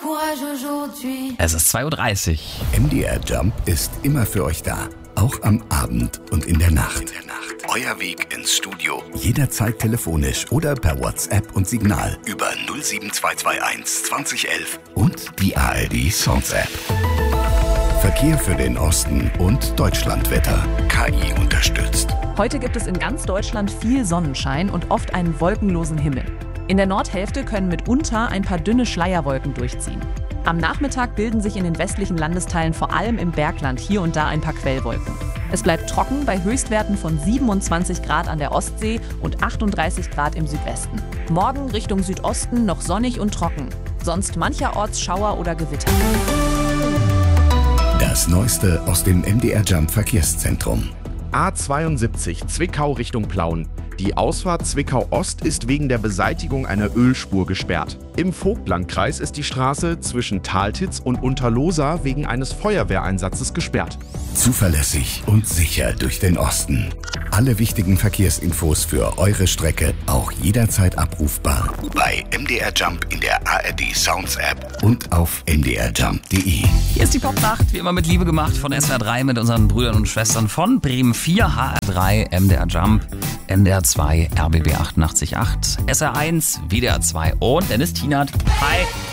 Es ist 2:30 Uhr. MDR Jump ist immer für euch da. Auch am Abend und in der Nacht. Euer Weg ins Studio. Jederzeit telefonisch oder per WhatsApp und Signal. Über 07221 2011 und die ARD Songs App. Verkehr für den Osten und Deutschlandwetter. KI unterstützt. Heute gibt es in ganz Deutschland viel Sonnenschein und oft einen wolkenlosen Himmel. In der Nordhälfte können mitunter ein paar dünne Schleierwolken durchziehen. Am Nachmittag bilden sich in den westlichen Landesteilen vor allem im Bergland hier und da ein paar Quellwolken. Es bleibt trocken bei Höchstwerten von 27 Grad an der Ostsee und 38 Grad im Südwesten. Morgen Richtung Südosten noch sonnig und trocken. Sonst mancherorts Schauer oder Gewitter. Das Neueste aus dem MDR Jump Verkehrszentrum. A72 Zwickau Richtung Plauen. Die Ausfahrt Zwickau-Ost ist wegen der Beseitigung einer Ölspur gesperrt. Im Vogtlandkreis ist die Straße zwischen Taltitz und Unterlohsa wegen eines Feuerwehreinsatzes gesperrt. Zuverlässig und sicher durch den Osten. Alle wichtigen Verkehrsinfos für eure Strecke auch jederzeit abrufbar. Bei MDR Jump in der ARD Sounds App und auf mdrjump.de. Hier ist die Popnacht, wie immer mit Liebe gemacht von SWR 3 mit unseren Brüdern und Schwestern von Bremen 4, HR3, MDR Jump, MDR 2, RBB 88.8, SR1, WDR 2 und Dennis Tienert. Hi!